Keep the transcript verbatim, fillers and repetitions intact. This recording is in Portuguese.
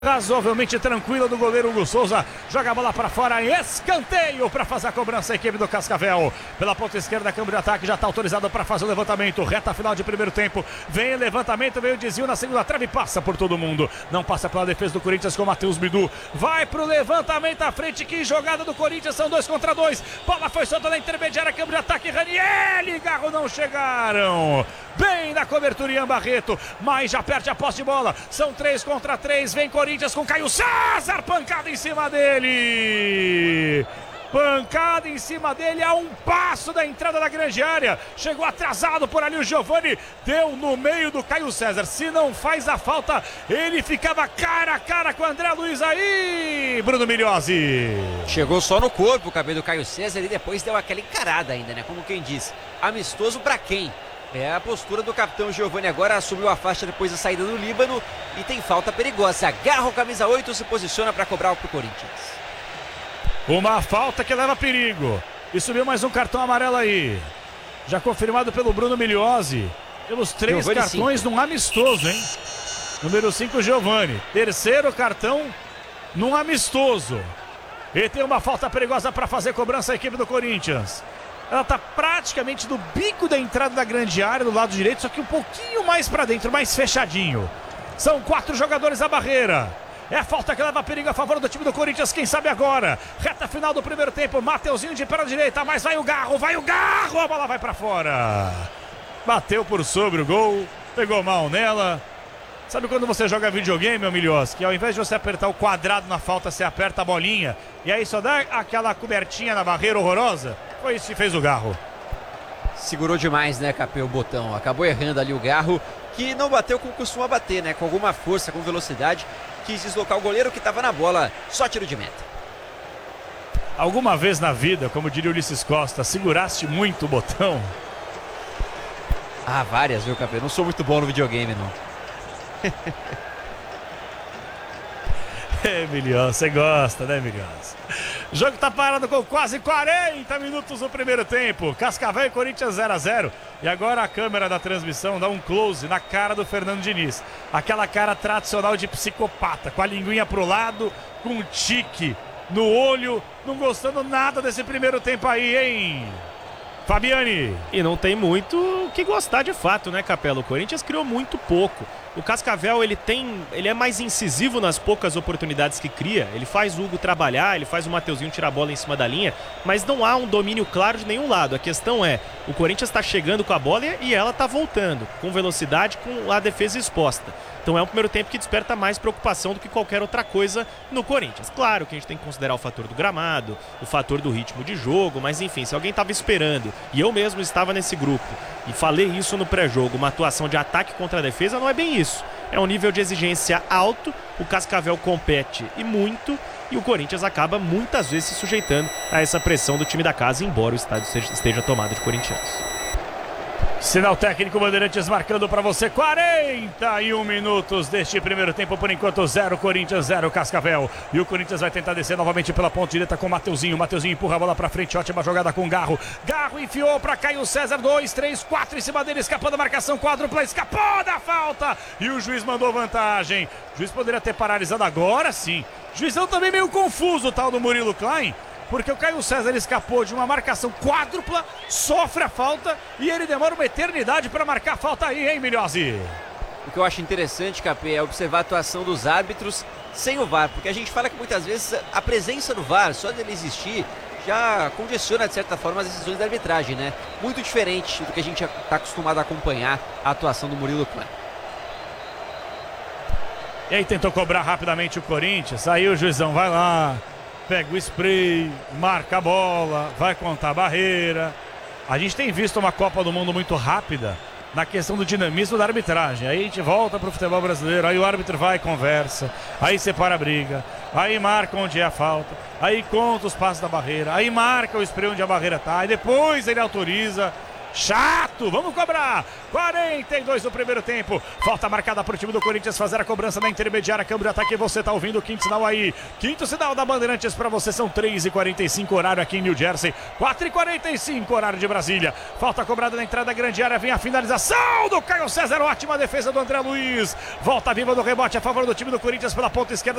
Razoavelmente tranquila do goleiro Hugo Souza, joga a bola para fora, escanteio para fazer a cobrança, a equipe do Cascavel, pela ponta esquerda, câmbio de ataque, já está autorizado para fazer o levantamento, reta final de primeiro tempo, vem o levantamento, vem o desvio na segunda trave, passa por todo mundo, não passa pela defesa do Corinthians com o Matheus Bidu, vai pro levantamento à frente, que jogada do Corinthians, são dois contra dois, bola foi solta na intermediária, câmbio de ataque, Raniel e Garro não chegaram, bem na cobertura Ian Barreto, mas já perde a posse de bola, são três contra três, vem Corinthians com Caio César, pancada em cima dele, pancada em cima dele, a um passo da entrada da grande área, chegou atrasado por ali o Giovani, deu no meio do Caio César, se não faz a falta, ele ficava cara a cara com o André Luiz aí, Bruno Migliozzi. Chegou só no corpo o cabelo do Caio César e depois deu aquela encarada ainda, né, como quem diz, amistoso pra quem? É a postura do capitão Giovani agora, assumiu a faixa depois da saída do Líbano e tem falta perigosa. Agarra o camisa oito, se posiciona para cobrar pro Corinthians. Uma falta que leva perigo. E subiu mais um cartão amarelo aí. Já confirmado pelo Bruno Migliozzi. Pelos três Giovani cartões cinco. Num amistoso, hein? Número cinco, Giovani. Terceiro cartão num amistoso. E tem uma falta perigosa para fazer cobrança a equipe do Corinthians. Ela está praticamente no bico da entrada da grande área, do lado direito, só que um pouquinho mais para dentro, mais fechadinho. São quatro jogadores à barreira. É a falta que leva perigo a favor do time do Corinthians, quem sabe agora. Reta final do primeiro tempo, Mateuzinho de pé direita, mas vai o Garro, vai o Garro, a bola vai para fora. Bateu por sobre o gol, pegou mal nela. Sabe quando você joga videogame, meu Migliozzi, que ao invés de você apertar o quadrado na falta, você aperta a bolinha, e aí só dá aquela cobertinha na barreira horrorosa? Foi isso que fez o Garro. Segurou demais, né, Capê, o botão. Acabou errando ali o Garro, que não bateu como costuma bater, né, com alguma força, com velocidade. Quis deslocar o goleiro que estava na bola, só tiro de meta. Alguma vez na vida, como diria Ulisses Costa, seguraste muito o botão? Ah, várias, viu, Capê? Não sou muito bom no videogame, não. É, Migliozzi, você gosta, né, Migliozzi? O jogo tá parado com quase quarenta minutos no primeiro tempo. Cascavel e Corinthians zero a zero. E agora a câmera da transmissão dá um close na cara do Fernando Diniz. Aquela cara tradicional de psicopata, com a linguinha pro lado, com um tique no olho, não gostando nada desse primeiro tempo aí, hein? Fabiani. E não tem muito o que gostar de fato, né, Capelo? O Corinthians criou muito pouco. O Cascavel, ele tem, ele é mais incisivo nas poucas oportunidades que cria. Ele faz o Hugo trabalhar, ele faz o Mateuzinho tirar a bola em cima da linha, mas não há um domínio claro de nenhum lado. A questão é, o Corinthians está chegando com a bola e ela está voltando, com velocidade, com a defesa exposta. Então é um primeiro tempo que desperta mais preocupação do que qualquer outra coisa no Corinthians. Claro que a gente tem que considerar o fator do gramado, o fator do ritmo de jogo, mas enfim, se alguém estava esperando, e eu mesmo estava nesse grupo, e falei isso no pré-jogo, uma atuação de ataque contra a defesa, não é bem isso. É um nível de exigência alto, o Cascavel compete e muito, e o Corinthians acaba muitas vezes se sujeitando a essa pressão do time da casa, embora o estádio esteja tomado de corintianos. Sinal técnico, Bandeirantes marcando para você quarenta e um minutos deste primeiro tempo, por enquanto zero Corinthians, zero Cascavel. E o Corinthians vai tentar descer novamente pela ponta direita com o Mateuzinho. Mateuzinho empurra a bola para frente, ótima jogada com o Garro. Garro enfiou para Caio César, dois, três, quatro em cima dele, escapou da marcação, quádrupla, escapou da falta. E o juiz mandou vantagem. O juiz poderia ter paralisado agora sim. Juizão também meio confuso, o tal do Murilo Klein. Porque o Caio César escapou de uma marcação quádrupla, sofre a falta e ele demora uma eternidade para marcar a falta aí, hein, Migliozzi? O que eu acho interessante, Capê, é observar a atuação dos árbitros sem o V A R, porque a gente fala que muitas vezes a presença do V A R, só dele existir, já congestiona de certa forma as decisões da arbitragem, né? Muito diferente do que a gente está acostumado a acompanhar a atuação do Murilo Klein. E aí tentou cobrar rapidamente o Corinthians, aí o juizão vai lá, pega o spray, marca a bola, vai contar a barreira. A gente tem visto uma Copa do Mundo muito rápida na questão do dinamismo da arbitragem. Aí a gente volta para o futebol brasileiro, aí o árbitro vai e conversa, aí separa a briga, aí marca onde é a falta, aí conta os passos da barreira, aí marca o spray onde a barreira está, aí depois ele autoriza. Chato, vamos cobrar. quarenta e dois do primeiro tempo. Falta marcada para o time do Corinthians fazer a cobrança na intermediária. Câmbio de ataque, você tá ouvindo o quinto sinal aí. Quinto sinal da Bandeirantes para você, são três e quarenta e cinco horário aqui em New Jersey. quatro e quarenta e cinco horário de Brasília. Falta cobrada na entrada da grande área, vem a finalização do Caio César. Ótima defesa do André Luiz. Volta viva do rebote a favor do time do Corinthians pela ponta esquerda.